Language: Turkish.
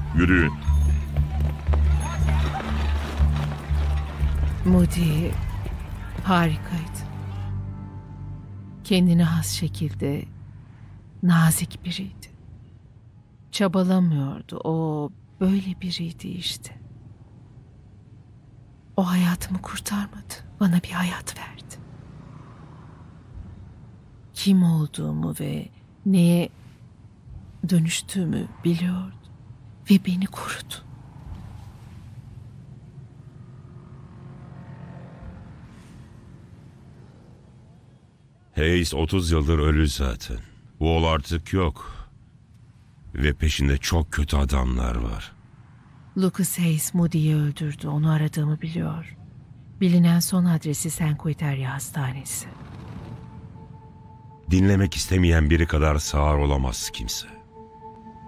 Yürüyün. Moody harikaydı. Kendine has şekilde nazik biriydi. Çabalamıyordu. O böyle biriydi işte. O hayatımı kurtarmadı. Bana bir hayat verdi. Kim olduğumu ve neye dönüştüğümü biliyordu ve beni korudu. Hayes 30 yıldır ölü zaten. Wall artık yok. Ve peşinde çok kötü adamlar var. Lucas Hayes Moody'yi öldürdü. Onu aradığımı biliyor. Bilinen son adresi Senkoiterya Hastanesi. Dinlemek istemeyen biri kadar sağır olamaz kimse.